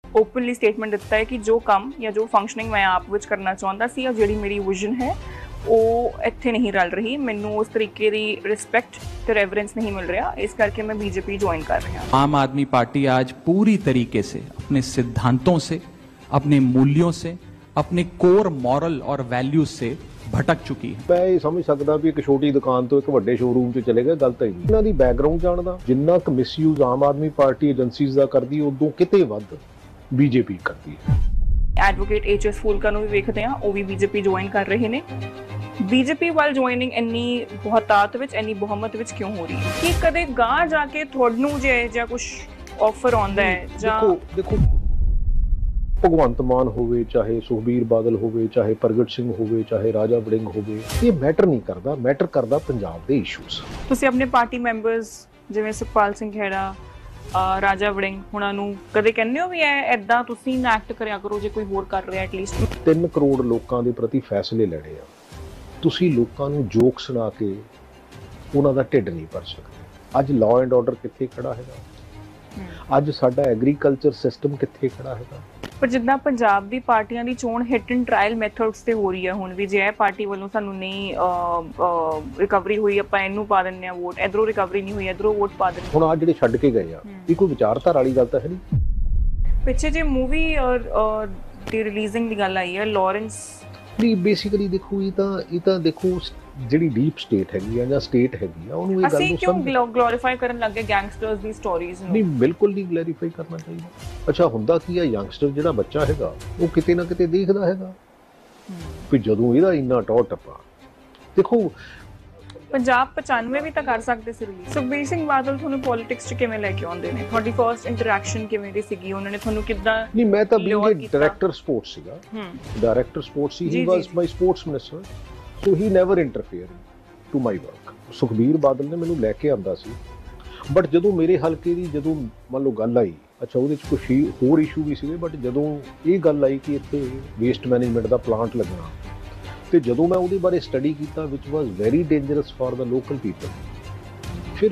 Openly statement ਦਿੱਤਾ ਹੈ ਕਿ ਜੋ ਕੰਮ ਜਾਂ ਜੋ ਫੰਕਸ਼ਨਿੰਗ ਮੈਂ ਆਪ ਵਿੱਚ ਕਰਨਾ ਚਾਹੁੰਦਾ ਸੀ ਜਾਂ ਜਿਹੜੀ ਮੇਰੀ ਵਿਜ਼ਨ ਹੈ ਉਹ ਇੱਥੇ ਨਹੀਂ ਰਲ ਰਹੀ, ਮੈਨੂੰ ਉਸ ਤਰੀਕੇ ਦੀ ਰਿਸਪੈਕਟ ਤੇ रेवरेंस नहीं मिल रहा, इस करके मैं बीजेपी ज्वाइन कर रहा हूँ। आम आदमी पार्टी आज पूरी तरीके से अपने सिद्धांतों से, अपने मूल्यों से, अपने कोर मॉरल और वैल्यूज से भटक चुकी है। मैं ये समझ सकता भी एक छोटी दुकान तो एक ਵੱਡੇ ਸ਼ੋਰੂਮ 'ਚ ਚਲੇ ਗਏ, ਗਲਤ ਹੈ ਜੀ। ਇਹਨਾਂ ਦੀ ਬੈਕਗ੍ਰਾਉਂਡ ਜਾਣਦਾ, ਜਿੰਨਾ ਕੁ misuse Aam Aadmi party agencies ਦਾ ਕਰਦੀ ਉਦੋਂ ਕਿਤੇ ਵੱਧ ਬੀਜੇਪੀ ਕਰਦੀ ਹੈ। ਐਡਵੋਕੇਟ HS ਫੂਲਕਾ ਨੂੰ ਵੀ ਵੇਖਦੇ ਆ, ਉਹ ਵੀ ਬੀਜੇਪੀ ਜੁਆਇਨ ਕਰ ਰਹੇ ਨੇ। ਬੀਜੇਪੀ ਵੱਲ ਜੁਆਇਨਿੰਗ ਇੰਨੀ ਬਹੁਤਾਤ ਵਿੱਚ, ਇੰਨੀ ਬਹੁਮਤ ਵਿੱਚ ਕਿਉਂ ਹੋ ਰਹੀ ਹੈ? ਕਿ ਕਦੇ ਗਾਂ ਜਾ ਕੇ ਤੁਹਾਨੂੰ ਜੇ ਜਾਂ ਕੁਝ ਆਫਰ ਆਉਂਦਾ ਹੈ ਜਾਂ ਦੇਖੋ ਭਗਵੰਤ ਮਾਨ ਹੋਵੇ, ਚਾਹੇ ਸੁਖਬੀਰ ਬਾਦਲ ਹੋਵੇ, ਚਾਹੇ ਪ੍ਰਗਟ ਸਿੰਘ ਹੋਵੇ, ਚਾਹੇ ਰਾਜਾ ਵੜਿੰਗ ਹੋਵੇ, ਇਹ ਮੈਟਰ ਨਹੀਂ ਕਰਦਾ, ਮੈਟਰ ਕਰਦਾ ਪੰਜਾਬ ਦੇ ਇਸ਼ੂਜ਼। ਤੁਸੀਂ ਆਪਣੇ ਪਾਰਟੀ ਮੈਂਬਰਸ ਜਿਵੇਂ ਸੁਖਪਾਲ ਸਿੰਘ ਖਹਿਰਾ, ਰਾਜਾ ਵੜਿੰਗ ਹੁਣਾਂ ਨੂੰ ਕਦੇ ਕਹਿੰਦੇ ਹੋ ਵੀ ਐਦਾਂ ਤੁਸੀਂ ਨਾ ਐਕਟ ਕਰਿਆ ਕਰੋ ਜੇ ਕੋਈ ਹੋਰ ਕਰ ਰਿਹਾ? ਐਟਲੀਸਟ 3 ਕਰੋੜ ਲੋਕਾਂ ਦੇ ਪ੍ਰਤੀ ਫੈਸਲੇ ਲੈਣੇ ਆ, ਤੁਸੀਂ ਲੋਕਾਂ ਨੂੰ ਜੋਕ ਸੁਣਾ ਕੇ ਉਹਨਾਂ ਦਾ ਢਿੱਡ ਨਹੀਂ ਭਰ ਸਕਦੇ। ਅੱਜ ਲਾਅ ਐਂਡ ਆਰਡਰ ਕਿੱਥੇ ਖੜਾ ਹੈਗਾ? ਅੱਜ ਸਾਡਾ ਐਗਰੀਕਲਚਰ ਸਿਸਟਮ ਕਿੱਥੇ ਖੜਾ ਹੈਗਾ? ਪਰ ਜਿੱਦਾਂ ਪੰਜਾਬ ਦੀ ਪਾਰਟੀਆਂ ਦੀ ਚੋਣ ਹਿੱਟ ਐਂਡ ਟ੍ਰਾਇਲ ਮੈਥਡਸ ਤੇ ਹੋ ਰਹੀ ਹੈ ਹੁਣ ਵੀ, ਜੇ ਇਹ ਪਾਰਟੀ ਵੱਲੋਂ ਸਾਨੂੰ ਨਹੀਂ ਰਿਕਵਰੀ ਹੋਈ ਆਪਾਂ ਇਹਨੂੰ ਪਾ ਦਿੰਦੇ ਆ ਵੋਟ, ਇਧਰੋਂ ਰਿਕਵਰੀ ਨਹੀਂ ਹੋਈ ਇਧਰੋਂ ਵੋਟ ਪਾ ਦਿੰਦੇ। ਹੁਣ ਆ ਜਿਹੜੇ ਛੱਡ ਕੇ ਗਏ ਆ, ਇਹ ਕੋਈ ਵਿਚਾਰਧਾਰਾ ਵਾਲੀ ਗੱਲ ਤਾਂ ਹੈ ਨਹੀਂ। ਪਿੱਛੇ ਜੇ ਮੂਵੀ ਦੀ ਰਿਲੀਜ਼ਿੰਗ ਦੀ ਗੱਲ ਆਈ ਹੈ ਲਾਰੈਂਸ ਨਹੀਂ, ਬੇਸਿਕਲੀ ਦੇਖੋ ਇਹ ਤਾਂ ਦੇਖੋ ਜਿਹੜੀ ਡੀਪ ਸਟੇਟ ਹੈਗੀ ਆ ਜਾਂ ਸਟੇਟ ਹੈਗੀ ਆ, ਉਹਨੂੰ ਇਹ ਗੱਲ ਨੂੰ ਕਿਉਂ ਗਲੋਰੀਫਾਈ ਕਰਨ ਲੱਗੇ ਗੈਂਗਸਟਰਸ ਦੀ ਸਟੋਰੀਜ਼ ਨੂੰ? ਨਹੀਂ, ਬਿਲਕੁਲ ਨਹੀਂ ਗਲੋਰੀਫਾਈ ਕਰਨਾ ਚਾਹੀਦਾ। ਅੱਛਾ, ਹੁੰਦਾ ਕੀ ਆ, ਯੰਗਸਟਰ ਜਿਹੜਾ ਬੱਚਾ ਹੈਗਾ ਉਹ ਕਿਤੇ ਨਾ ਕਿਤੇ ਦੇਖਦਾ ਹੈਗਾ ਵੀ ਜਦੋਂ ਇਹਦਾ ਇੰਨਾ ਟੌਰ ਟੱਪਾ। ਦੇਖੋ ਪੰਜਾਬ 95 ਵੀ ਤਾਂ ਕਰ ਸਕਦੇ ਸੀ ਰਿਲੀਜ਼। ਸੁਖਬੀਰ ਸਿੰਘ ਬਾਦਲ ਤੁਹਾਨੂੰ ਪੋਲਿਟਿਕਸ 'ਚ ਕਿਵੇਂ ਲੈ ਕੇ ਆਉਂਦੇ ਨੇ? ਤੁਹਾਡੀ ਫਰਸਟ ਇੰਟਰੈਕਸ਼ਨ ਕਿਵੇਂ ਦੀ ਸੀਗੀ? ਉਹਨਾਂ ਨੇ ਤੁਹਾਨੂੰ ਕਿੱਦਾਂ? ਨਹੀਂ, ਮੈਂ ਤਾਂ ਡਾਇਰੈਕਟਰ ਸਪੋਰਟਸ ਸੀਗਾ, director sports C, he was my sports minister, so he never interfere to my work. Sukhbir Badal ਨੇ ਮੈਨੂੰ ਲੈ ਕੇ ਆਂਦਾ ਸੀ, ਬਟ ਜਦੋਂ ਮੇਰੇ ਹਲਕੇ ਦੀ ਜਦੋਂ ਮੰਨ ਲਓ ਗੱਲ ਆਈ, ਅੱਛਾ ਉਹਦੇ 'ਚ ਕੁਛ ਹੋਰ ਇਸ਼ੂ ਵੀ ਸੀਗੇ, ਬਟ ਜਦੋਂ ਇਹ ਗੱਲ ਆਈ ਕਿ ਇੱਥੇ ਵੇਸਟ ਮੈਨੇਜਮੈਂਟ ਦਾ ਪਲਾਂਟ ਲੱਗਣਾ, ਤੇ ਜਦੋਂ ਮੈਂ ਉਹਦੇ ਬਾਰੇ ਸਟੱਡੀ ਕੀਤਾ ਵਿਚ was very dangerous for the local people. ਫਿਰ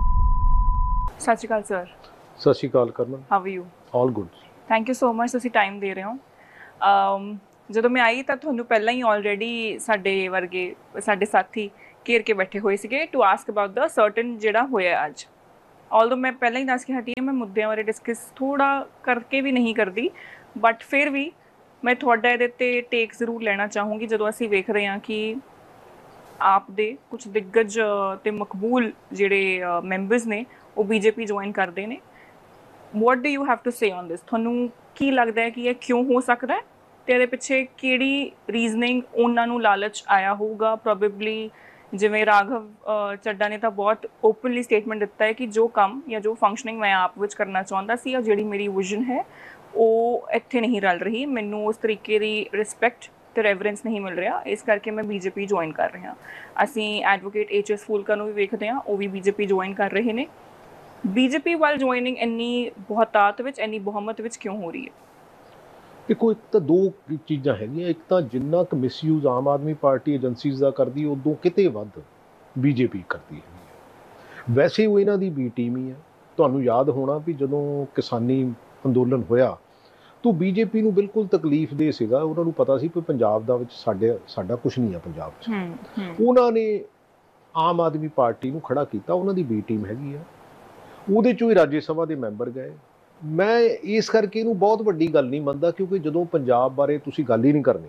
ਸਤਿ ਸ਼੍ਰੀ ਅਕਾਲ ਸਰ। ਸਤਿ ਸ਼੍ਰੀ ਅਕਾਲ ਕਰਮਨ, how are you? All good, thank you so much, ਤੁਸੀਂ ਟਾਈਮ ਦੇ ਰਹੇ ਹੋ। ਜਦੋਂ ਮੈਂ ਆਈ ਤਾਂ ਤੁਹਾਨੂੰ ਪਹਿਲਾਂ ਹੀ ਆਲਰੇਡੀ ਸਾਡੇ ਵਰਗੇ ਸਾਡੇ ਸਾਥੀ ਘੇਰ ਕੇ ਬੈਠੇ ਹੋਏ ਸੀਗੇ to ask about the certain ਜਿਹੜਾ ਹੋਇਆ ਅੱਜ। ਆਲਦੋ ਮੈਂ ਪਹਿਲਾਂ ਹੀ ਦੱਸ ਕੇ ਹਟੀ ਹਾਂ, ਮੈਂ ਮੁੱਦਿਆਂ ਬਾਰੇ ਡਿਸਕਸ ਥੋੜਾ ਕਰਕੇ ਵੀ ਨਹੀਂ ਕਰਦੀ, ਬਟ ਫਿਰ ਵੀ ਮੈਂ ਤੁਹਾਡਾ ਇਹਦੇ ਤੇ ਟੇਕ ਜ਼ਰੂਰ ਲੈਣਾ ਚਾਹੂੰਗੀ। ਜਦੋਂ ਅਸੀਂ ਵੇਖ ਰਹੇ ਹਾਂ ਕਿ ਆਪ ਦੇ ਕੁਝ ਦਿੱਗਜ ਤੇ ਮਕਬੂਲ ਜਿਹੜੇ ਮੈਂਬਰਸ ਨੇ ਉਹ ਬੀਜੇਪੀ ਜੁਆਇਨ ਕਰਦੇ ਨੇ, what do you have to say on this? ਤੁਹਾਨੂੰ ਕੀ ਲੱਗਦਾ ਹੈ ਕਿ ਇਹ ਕਿਉਂ ਹੋ ਸਕਦਾ ਹੈ ਤੇ ਇਹਦੇ ਪਿੱਛੇ ਕਿਹੜੀ ਰੀਜ਼ਨਿੰਗ ਉਹਨਾਂ ਨੂੰ ਲਾਲਚ ਆਇਆ ਹੋਊਗਾ? ਪ੍ਰੋਬੇਬਲੀ ਜਿਵੇਂ ਰਾਘਵ ਚੱਡਾ ਨੇ ਤਾਂ ਬਹੁਤ ਓਪਨਲੀ ਸਟੇਟਮੈਂਟ ਦਿੱਤਾ ਹੈ ਕਿ ਜੋ ਕੰਮ ਜਾਂ ਜੋ ਫੰਕਸ਼ਨਿੰਗ ਮੈਂ ਆਪ ਵਿੱਚ ਕਰਨਾ ਚਾਹੁੰਦਾ ਸੀ ਜਾਂ ਜਿਹੜੀ ਮੇਰੀ ਵਿਜ਼ਨ ਹੈ ਉਹ ਇੱਥੇ ਨਹੀਂ ਰਲ ਰਹੀ, ਮੈਨੂੰ ਉਸ ਤਰੀਕੇ ਦੀ ਰਿਸਪੈਕਟ ਤੇ रेवरेंस ਨਹੀਂ ਮਿਲ ਰਿਹਾ, ਇਸ ਕਰਕੇ ਮੈਂ ਬੀਜੇਪੀ ਜੁਆਇਨ ਕਰ ਰਿਹਾ। ਅਸੀਂ ਐਡਵੋਕੇਟ HS ਫੂਲਕਾ ਨੂੰ ਵੀ ਵੇਖਦੇ ਹਾਂ, ਉਹ ਵੀ ਬੀਜੇਪੀ ਜੁਆਇਨ ਕਰ ਰਹੇ ਨੇ। ਬੀਜੇਪੀ ਵੱਲ ਜੁਆਇਨਿੰਗ ਇੰਨੀ ਬਹੁਤਾਤ ਵਿੱਚ, ਇੰਨੀ ਬਹੁਮਤ ਵਿੱਚ ਕਿਉਂ ਹੋ ਰਹੀ ਹੈ? ਦੇਖੋ, ਇੱਕ ਤਾਂ ਦੋ ਚੀਜ਼ਾਂ ਹੈਗੀਆਂ। ਇੱਕ ਤਾਂ ਜਿੰਨਾ ਕੁ misuse Aam Aadmi party agencies ਦਾ ਕਰਦੀ ਉਦੋਂ ਕਿਤੇ ਵੱਧ ਬੀਜੇਪੀ ਕਰਦੀ ਹੈ। ਵੈਸੇ ਉਹ ਇਹਨਾਂ ਦੀ ਬੀ ਟੀਮ ਹੀ ਹੈ। ਤੁਹਾਨੂੰ ਯਾਦ ਹੋਣਾ ਵੀ ਜਦੋਂ ਕਿਸਾਨੀ ਅੰਦੋਲਨ ਹੋਇਆ ਤਾਂ ਬੀਜੇਪੀ ਨੂੰ ਬਿਲਕੁਲ ਤਕਲੀਫ ਦੇ ਸੀਗਾ, ਉਹਨਾਂ ਨੂੰ ਪਤਾ ਸੀ ਕਿ ਪੰਜਾਬ ਦਾ ਵਿੱਚ ਸਾਡਾ ਕੁਝ ਨਹੀਂ ਹੈ ਪੰਜਾਬ 'ਚ। ਉਹਨਾਂ ਨੇ ਆਮ ਆਦਮੀ ਪਾਰਟੀ ਨੂੰ ਖੜਾ ਕੀਤਾ, ਉਹਨਾਂ ਦੀ ਬੀ ਟੀਮ ਹੈਗੀ ਆ, ਉਹਦੇ 'ਚੋਂ ਹੀ ਰਾਜ ਸਭਾ ਦੇ ਮੈਂਬਰ ਗਏ। ਮੈਂ ਇਸ ਕਰਕੇ ਇਹਨੂੰ ਬਹੁਤ ਵੱਡੀ ਗੱਲ ਨਹੀਂ ਮੰਨਦਾ, ਕਿਉਂਕਿ ਜਦੋਂ ਪੰਜਾਬ ਬਾਰੇ ਤੁਸੀਂ ਗੱਲ ਹੀ ਨਹੀਂ ਕਰਨੀ,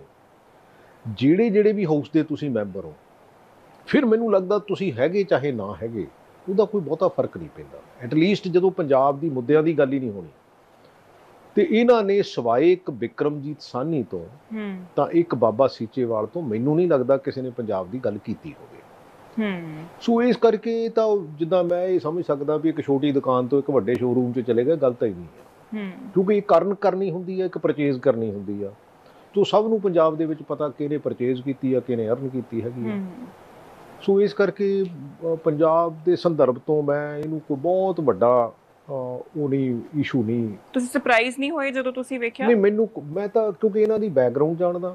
ਜਿਹੜੇ ਵੀ ਹਾਊਸ ਦੇ ਤੁਸੀਂ ਮੈਂਬਰ ਹੋ, ਫਿਰ ਮੈਨੂੰ ਲੱਗਦਾ ਤੁਸੀਂ ਹੈਗੇ ਚਾਹੇ ਨਾ ਹੈਗੇ ਉਹਦਾ ਕੋਈ ਬਹੁਤਾ ਫਰਕ ਨਹੀਂ ਪੈਂਦਾ। ਐਟਲੀਸਟ ਜਦੋਂ ਪੰਜਾਬ ਦੀ ਮੁੱਦਿਆਂ ਦੀ ਗੱਲ ਹੀ ਨਹੀਂ ਹੋਣੀ, ਤੇ ਇਹਨਾਂ ਨੇ ਸਵਾਏ ਇੱਕ ਬਿਕਰਮਜੀਤ ਸਾਹਨੀ ਤੋਂ ਤਾਂ ਇੱਕ ਬਾਬਾ ਸੀਚੇਵਾਲ ਤੋਂ ਮੈਨੂੰ ਨਹੀਂ ਲੱਗਦਾ ਕਿਸੇ ਨੇ ਪੰਜਾਬ ਦੀ ਗੱਲ ਕੀਤੀ ਹੋਵੇ। ਸੋ ਇਸ ਕਰਕੇ ਤਾਂ ਜਿੱਦਾਂ ਮੈਂ ਇਹ ਸਮਝ ਸਕਦਾ ਵੀ ਇੱਕ ਛੋਟੀ ਦੁਕਾਨ ਤੋਂ ਇੱਕ ਵੱਡੇ ਸ਼ੋਰੂਮ 'ਚ ਚਲੇ ਗਏ, ਗਲਤ ਹੀ ਨਹੀਂ ਹੈ। ਕਿਉਂਕਿ ਇਹ ਕਰਨੀ ਹੁੰਦੀ ਹੈ, ਇੱਕ ਪਰਚੇਜ਼ ਕਰਨੀ ਹੁੰਦੀ ਆ, ਤੋ ਸਭ ਨੂੰ ਪੰਜਾਬ ਦੇ ਵਿੱਚ ਪਤਾ ਕਿਹਨੇ ਪਰਚੇਜ਼ ਕੀਤੀ ਆ, ਕਿਹਨੇ ਅਰਨ ਕੀਤੀ ਹੈਗੀ ਆ। ਸੋ ਇਸ ਕਰਕੇ ਪੰਜਾਬ ਦੇ ਸੰਦਰਭ ਤੋਂ ਮੈਂ ਇਹਨੂੰ ਕੋਈ ਬਹੁਤ ਵੱਡਾ ਉਹ ਨਹੀਂ ਇਸ਼ੂ ਨਹੀਂ। ਤੁਸੀਂ ਸਰਪ੍ਰਾਈਜ਼ ਨਹੀਂ ਹੋਏ ਜਦੋਂ ਤੁਸੀਂ ਵੇਖਿਆ? ਨਹੀਂ, ਮੈਂ ਤਾਂ ਕਿਉਂਕਿ ਇਹਨਾਂ ਦੀ ਬੈਕਗ੍ਰਾਉਂਡ ਜਾਣਦਾ,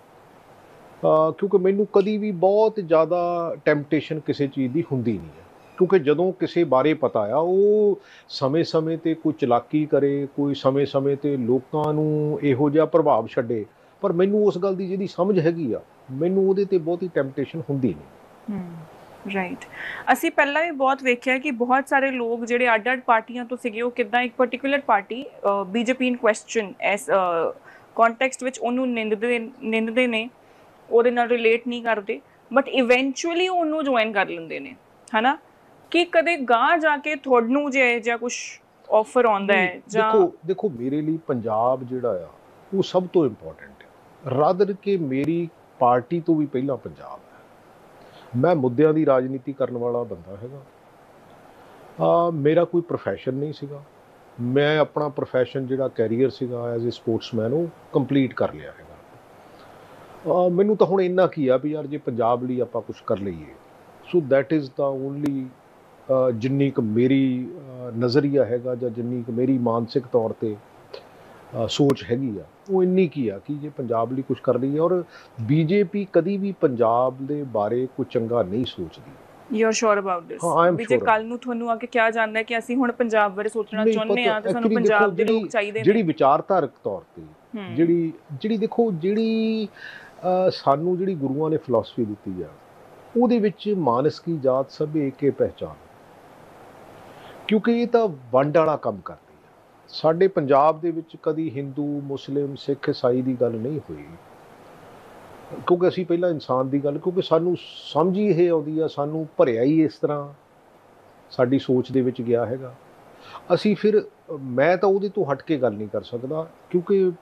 ਕਿਉਂਕਿ ਮੈਨੂੰ ਕਦੀ ਵੀ ਬਹੁਤ ਜ਼ਿਆਦਾ ਟੈਂਪਟੇਸ਼ਨ ਕਿਸੇ ਚੀਜ਼ ਦੀ ਹੁੰਦੀ ਨਹੀਂ ਹੈ, ਕਿਉਂਕਿ ਜਦੋਂ ਕਿਸੇ ਬਾਰੇ ਪਤਾ ਆ ਉਹ ਸਮੇਂ-ਸਮੇਂ ਤੇ ਕੋਈ ਚਲਾਕੀ ਕਰੇ, ਕੋਈ ਸਮੇਂ-ਸਮੇਂ ਤੇ ਲੋਕਾਂ ਨੂੰ ਇਹੋ ਜਿਹਾ ਪ੍ਰਭਾਵ ਛੱਡੇ, ਪਰ ਮੈਨੂੰ ਉਸ ਗੱਲ ਦੀ ਜਿਹਦੀ ਸਮਝ ਹੈਗੀ ਆ, ਮੈਨੂੰ ਉਹਦੇ ਤੇ ਬਹੁਤੀ ਟੈਂਪਟੇਸ਼ਨ ਹੁੰਦੀ ਨਹੀਂ। ਰਾਈਟ। ਅਸੀਂ ਪਹਿਲਾਂ ਵੀ ਬਹੁਤ ਵੇਖਿਆ ਕਿ ਬਹੁਤ ਸਾਰੇ ਲੋਕ ਜਿਹੜੇ ਅੱਡ-ਅੱਡ ਪਾਰਟੀਆਂ ਤੋਂ ਸੀਗੇ, ਉਹ ਕਿੱਦਾਂ ਇੱਕ ਪਾਰਟਿਕੂਲਰ ਪਾਰਟੀ ਬੀਜੇਪੀ ਇਨ ਕੁਐਸਚਨ ਇਸ ਕੰਟੈਕਸਟ ਵਿੱਚ ਉਹਨੂੰ ਨਿੰਦਦੇ ਨੇ, ਉਹਦੇ ਨਾਲ ਰਿਲੇਟ ਨਹੀਂ ਕਰਦੇ, ਬਟ ਇਵੈਂਚੁਅਲੀ ਉਹਨੂੰ ਜੁਆਇਨ ਕਰ ਲੈਂਦੇ ਨੇ, ਹਨਾ? ਕਿ ਕਦੇ ਗਾਂ ਜਾ ਕੇ ਤੁਹਾਨੂੰ ਜੇ ਜਾਂ ਕੁਝ ਆਫਰ ਆਉਂਦਾ ਹੈ ਜਾਂ ਦੇਖੋ ਮੇਰੇ ਲਈ ਪੰਜਾਬ ਜਿਹੜਾ ਆ ਉਹ ਸਭ ਤੋਂ ਇੰਪੋਰਟੈਂਟ ਹੈ, ਰਾਦਰ ਕਿ ਮੇਰੀ ਪਾਰਟੀ ਤੋਂ ਵੀ ਪਹਿਲਾਂ ਪੰਜਾਬ ਹੈ। ਮੈਂ ਮੁੱਦਿਆਂ ਦੀ ਰਾਜਨੀਤੀ ਕਰਨ ਵਾਲਾ ਬੰਦਾ ਹੈਗਾ। ਮੇਰਾ ਕੋਈ ਪ੍ਰੋਫੈਸ਼ਨ ਨਹੀਂ ਸੀਗਾ, ਮੈਂ ਆਪਣਾ ਪ੍ਰੋਫੈਸ਼ਨ ਜਿਹੜਾ ਕੈਰੀਅਰ ਸੀਗਾ ਐਜ਼ ਅ ਸਪੋਰਟਸਮੈਨ ਉਹ ਕੰਪਲੀਟ ਕਰ ਲਿਆ ਹੈਗਾ। ਮੈਨੂੰ ਤਾਂ ਹੁਣ ਇੰਨਾ ਕੀ ਆ ਵੀ ਯਾਰ ਜੇ ਪੰਜਾਬ ਲਈ ਆਪਾਂ ਕੁਝ ਕਰ ਲਈਏ, so that is the only ਜਿੰਨੀ ਕੁ ਮੇਰੀ ਨਜ਼ਰੀਆ ਹੈਗਾ ਜਾਂ ਜਿੰਨੀ ਕੁ ਮੇਰੀ ਮਾਨਸਿਕ ਤੌਰ ਤੇ ਸੋਚ ਹੈਗੀ ਆ, ਉਹ ਇੰਨੀ ਕੀ ਆ ਕਿ ਜੇ ਪੰਜਾਬ ਲਈ ਕੁਝ ਕਰ ਲਈਏ। ਔਰ ਬੀਜੇਪੀ ਕਦੀ ਵੀ ਪੰਜਾਬ ਦੇ ਬਾਰੇ ਕੋਈ ਚੰਗਾ ਨਹੀਂ ਸੋਚਦੀ। You are sure about this? ਵੀ ਜੇ ਕੱਲ ਨੂੰ ਤੁਹਾਨੂੰ ਆ ਕੇ ਕਿਹਾ ਜਾਂਦਾ ਹੈ ਕਿ ਅਸੀਂ ਹੁਣ ਪੰਜਾਬ ਬਾਰੇ ਸੋਚਣਾ ਚਾਹੁੰਦੇ ਆ ਤੇ ਸਾਨੂੰ ਪੰਜਾਬ ਦੇ ਲੋਕ ਚਾਹੀਦੇ ਨੇ, ਜਿਹੜੀ ਵਿਚਾਰਧਾਰਕ ਤੌਰ ਤੇ ਜਿਹੜੀ ਦੇਖੋ ਜਿਹੜੀ ਸਾਨੂੰ ਜਿਹੜੀ ਗੁਰੂਆਂ ਨੇ ਫਿਲਾਸਫੀ ਦਿੱਤੀ ਆ, ਉਹਦੇ ਵਿੱਚ ਮਾਨਸ ਕੀ ਜਾਤ ਸਭ ਏਕੇ ਪਹਿਚਾਨ, ਕਿਉਂਕਿ ਇਹ ਤਾਂ ਵੰਡ ਵਾਲਾ ਕੰਮ ਕਰਦੀ ਆ। ਸਾਡੇ ਪੰਜਾਬ ਦੇ ਵਿੱਚ ਕਦੀ ਹਿੰਦੂ, ਮੁਸਲਿਮ, ਸਿੱਖ, ਈਸਾਈ ਦੀ ਗੱਲ ਨਹੀਂ ਹੋਈ, ਕਿਉਂਕਿ ਅਸੀਂ ਪਹਿਲਾਂ ਇਨਸਾਨ ਦੀ ਗੱਲ, ਕਿਉਂਕਿ ਸਾਨੂੰ ਸਮਝ ਹੀ ਇਹ ਆਉਂਦੀ ਆ, ਸਾਨੂੰ ਭਰਿਆ ਹੀ ਇਸ ਤਰ੍ਹਾਂ ਸਾਡੀ ਸੋਚ ਦੇ ਵਿੱਚ ਗਿਆ ਹੈਗਾ। ਅਸੀਂ ਫਿਰ ਮੈਂ ਤਾਂ ਉਹਦੇ ਤੋਂ ਹਟ ਕੇ ਗੱਲ ਨਹੀਂ ਕਰ ਸਕਦਾ, ਕਿਉਂਕਿ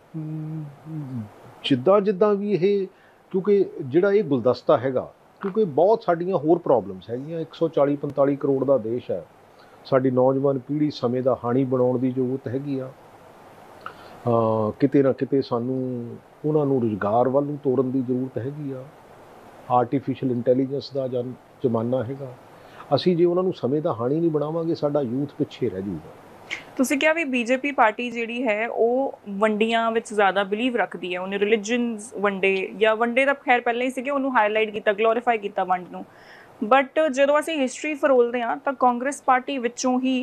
ਜਿੱਦਾਂ ਵੀ ਇਹ, ਕਿਉਂਕਿ ਜਿਹੜਾ ਇਹ ਗੁਲਦਸਤਾ ਹੈਗਾ, ਕਿਉਂਕਿ ਬਹੁਤ ਸਾਡੀਆਂ ਹੋਰ ਪ੍ਰੋਬਲਮਸ ਹੈਗੀਆਂ। 140-45 ਕਰੋੜ ਦਾ ਦੇਸ਼ ਹੈ, ਸਾਡੀ ਨੌਜਵਾਨ ਪੀੜ੍ਹੀ ਸਮੇਂ ਦਾ ਹਾਣੀ ਬਣਾਉਣ ਦੀ ਜ਼ਰੂਰਤ ਹੈਗੀ ਆ। ਕਿਤੇ ਨਾ ਕਿਤੇ ਸਾਨੂੰ ਉਹਨਾਂ ਨੂੰ ਰੁਜ਼ਗਾਰ ਵੱਲ ਨੂੰ ਤੋਰਨ ਦੀ ਜ਼ਰੂਰਤ ਹੈਗੀ ਆ। ਆਰਟੀਫਿਸ਼ੀਅਲ ਇੰਟੈਲੀਜੈਂਸ ਦਾ ਜ਼ਮਾਨਾ ਹੈਗਾ, ਅਸੀਂ ਜੇ ਉਹਨਾਂ ਨੂੰ ਸਮੇਂ ਦਾ ਹਾਣੀ ਨਹੀਂ ਬਣਾਵਾਂਗੇ, ਸਾਡਾ ਯੂਥ ਪਿੱਛੇ ਰਹਿ ਜਾਊਗਾ। ਤੁਸੀਂ ਕਿਹਾ ਵੀ ਬੀਜੇਪੀ ਪਾਰਟੀ ਜਿਹੜੀ ਹੈ ਉਹ ਵੰਡੀਆਂ ਵਿੱਚ ਜ਼ਿਆਦਾ ਬਿਲੀਵ ਰੱਖਦੀ ਹੈ, ਉਹਨੇ ਰਿਲੀਜਨਸ ਵੰਡੇ ਤਾਂ ਖੈਰ ਪਹਿਲਾਂ ਹੀ ਸੀਗੇ, ਉਹਨੂੰ ਹਾਈਲਾਈਟ ਕੀਤਾ, ਗਲੋਰੀਫਾਈ ਕੀਤਾ ਵੰਡ ਨੂੰ। ਬਟ ਜਦੋਂ ਅਸੀਂ ਹਿਸਟਰੀ ਫਰੋਲਦੇ ਹਾਂ ਤਾਂ ਕਾਂਗਰਸ ਪਾਰਟੀ ਵਿੱਚੋਂ ਹੀ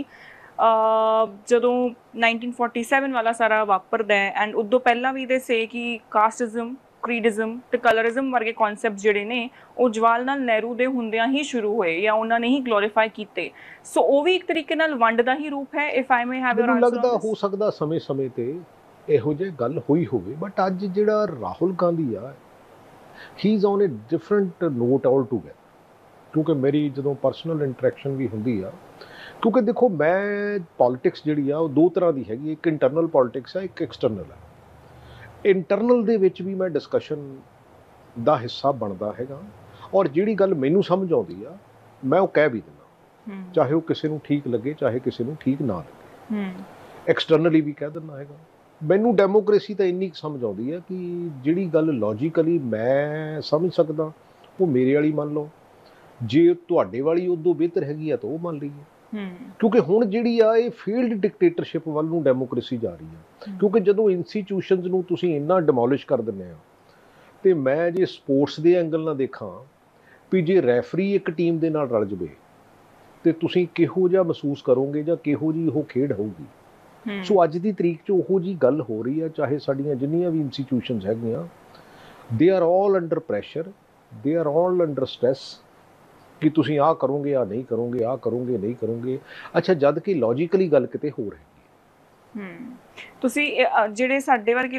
ਜਦੋਂ 1947 ਵਾਲਾ ਸਾਰਾ ਵਾਪਰਦਾ ਹੈ, ਐਂਡ ਉਦੋਂ ਪਹਿਲਾਂ ਵੀ ਇਹਦੇ ਸੇ ਕਿ ਕਾਸਟਿਜ਼ਮ, ਕ੍ਰੀਡਿਜ਼ਮ ਤੇ ਕਲਰਿਜ਼ਮ ਵਰਗੇ ਕਨਸੈਪਟ ਜਿਹੜੇ ਨੇ ਉਹ ਜਵਾਹਰ ਲਾਲ ਨਹਿਰੂ ਦੇ ਹੁੰਦਿਆਂ ਹੀ ਸ਼ੁਰੂ ਹੋਏ ਜਾਂ ਉਹਨਾਂ ਨੇ ਹੀ ਗਲੋਰੀਫਾਈ ਕੀਤੇ। ਸੋ ਉਹ ਵੀ ਇੱਕ ਤਰੀਕੇ ਨਾਲ ਵੰਡ ਦਾ ਹੀ ਰੂਪ ਹੈ। If I may have your answer, ਲੱਗਦਾ ਹੋ ਸਕਦਾ ਸਮੇਂ ਤੇ ਇਹੋ ਜਿਹੀ ਗੱਲ ਹੋਈ ਹੋਵੇ, ਬਟ ਅੱਜ ਜਿਹੜਾ ਰਾਹੁਲ ਗਾਂਧੀ ਆ, ਹੀ is on a different note all together. ਕਿਉਂਕਿ ਮੇਰੀ ਜਦੋਂ ਪਰਸਨਲ ਇੰਟਰੈਕਸ਼ਨ ਵੀ ਹੁੰਦੀ ਆ, ਕਿਉਂਕਿ ਦੇਖੋ ਮੈਂ ਪੋਲਿਟਿਕਸ ਜਿਹੜੀ ਆ ਉਹ ਦੋ ਤਰ੍ਹਾਂ ਦੀ ਹੈਗੀ, ਇੱਕ ਇੰਟਰਨਲ ਪੋਲਿਟਿਕਸ ਆ, ਇੱਕ ਐਕਸਟਰਨਲ ਆ। ਇੰਟਰਨਲ ਦੇ ਵਿੱਚ ਵੀ ਮੈਂ ਡਿਸਕਸ਼ਨ ਦਾ ਹਿੱਸਾ ਬਣਦਾ ਹੈਗਾ, ਔਰ ਜਿਹੜੀ ਗੱਲ ਮੈਨੂੰ ਸਮਝ ਆਉਂਦੀ ਆ ਮੈਂ ਉਹ ਕਹਿ ਵੀ ਦਿੰਦਾ, ਚਾਹੇ ਉਹ ਕਿਸੇ ਨੂੰ ਠੀਕ ਲੱਗੇ, ਚਾਹੇ ਕਿਸੇ ਨੂੰ ਠੀਕ ਨਾ ਲੱਗੇ। ਐਕਸਟਰਨਲੀ ਵੀ ਕਹਿ ਦਿੰਦਾ ਹੈਗਾ। ਮੈਨੂੰ ਡੈਮੋਕ੍ਰੇਸੀ ਤਾਂ ਇੰਨੀ ਸਮਝ ਆਉਂਦੀ ਹੈ ਕਿ ਜਿਹੜੀ ਗੱਲ ਲੌਜੀਕਲੀ ਮੈਂ ਸਮਝ ਸਕਦਾ ਉਹ ਮੇਰੇ ਵਾਲੀ ਮੰਨ ਲਓ, ਜੇ ਤੁਹਾਡੇ ਵਾਲੀ ਉਦੋਂ ਬਿਹਤਰ ਹੈਗੀ ਆ ਤਾਂ ਉਹ ਮੰਨ ਲਈਏ। ਕਿਉਂਕਿ ਹੁਣ ਜਿਹੜੀ ਆ ਇਹ ਫੀਲਡ ਡਿਕਟੇਟਰਸ਼ਿਪ ਵੱਲ ਨੂੰ ਡੈਮੋਕ੍ਰੇਸੀ ਜਾ ਰਹੀ ਆ। ਕਿਉਂਕਿ ਜਦੋਂ ਇੰਸਟੀਟਿਊਸ਼ਨਸ ਨੂੰ ਤੁਸੀਂ ਇੰਨਾ ਡਿਮੋਲਿਸ਼ ਕਰ ਦਿੰਦੇ ਆ, ਤੇ ਮੈਂ ਜੇ ਸਪੋਰਟਸ ਦੇ ਐਂਗਲ ਨਾਲ ਦੇਖਾਂ ਵੀ ਜੇ ਰੈਫਰੀ ਇੱਕ ਟੀਮ ਦੇ ਨਾਲ ਰਲ ਜਾਵੇ ਤੇ ਤੁਸੀਂ ਕਿਹੋ ਜਿਹਾ ਮਹਿਸੂਸ ਕਰੋਗੇ ਜਾਂ ਕਿਹੋ ਜਿਹੀ ਉਹ ਖੇਡ ਹੋਊਗੀ। ਸੋ ਅੱਜ ਦੀ ਤਰੀਕ 'ਚ ਉਹੋ ਜਿਹੀ ਗੱਲ ਹੋ ਰਹੀ ਆ, ਚਾਹੇ ਸਾਡੀਆਂ ਜਿੰਨੀਆਂ ਵੀ ਇੰਸਟੀਟਿਊਸ਼ਨਸ ਹੈਗੀਆਂ, they are all under pressure, they are all under stress ਕਿ ਤੁਸੀਂ ਆਹ ਕਰੋਗੇ, ਆਹ ਨਹੀਂ ਕਰੋਗੇ, ਆਹ ਕਰੋਗੇ, ਨਹੀਂ ਕਰੋਗੇ। ਅੱਛਾ, ਜਦ ਕਿ ਲੌਜੀਕਲੀ ਗੱਲ ਕਿਤੇ ਹੋਰ ਹੈਗੀ। ਤੁਸੀਂ ਜਿਹੜੇ ਸਾਡੇ ਵਰਗੇ